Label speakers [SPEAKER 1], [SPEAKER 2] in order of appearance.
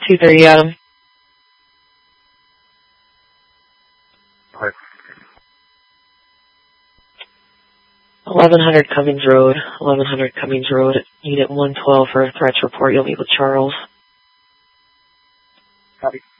[SPEAKER 1] 230 Adam.
[SPEAKER 2] Right.
[SPEAKER 1] 1100 Cummings Road. 1100 Cummings Road. Unit 112 for a threats report. You'll meet with Charles.
[SPEAKER 2] Copy.